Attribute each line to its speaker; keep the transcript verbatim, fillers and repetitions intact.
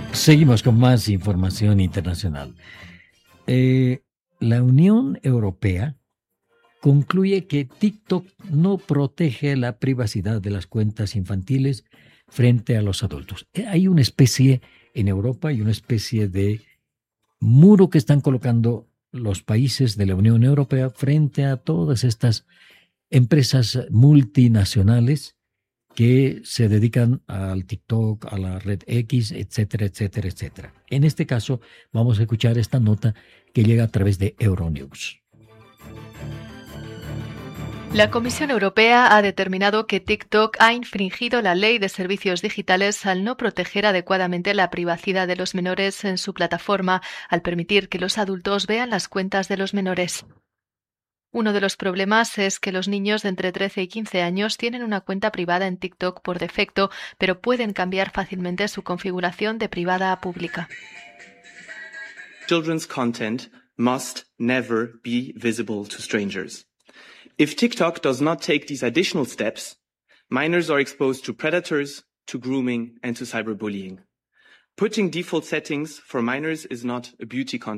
Speaker 1: Seguimos con más información internacional. Eh, la Unión Europea concluye que TikTok no protege la privacidad de las cuentas infantiles frente a los adultos. Eh, Hay una especie en Europa y una especie de muro que están colocando los países de la Unión Europea frente a todas estas empresas multinacionales que se dedican al TikTok, a la red X, etcétera, etcétera, etcétera. En este caso, vamos a escuchar esta nota que llega a través de Euronews.
Speaker 2: La Comisión Europea ha determinado que TikTok ha infringido la Ley de Servicios Digitales al no proteger adecuadamente la privacidad de los menores en su plataforma, al permitir que los adultos vean las cuentas de los menores. Uno de los problemas es que los niños de entre trece y quince años tienen una cuenta privada en TikTok por defecto, pero pueden cambiar fácilmente su configuración de privada a pública.
Speaker 3: Children's content must never be visible to strangers. If TikTok does not take these additional steps, minors are exposed to predators, to grooming, and to cyberbullying. Putting default settings for minors is not a beauty contest.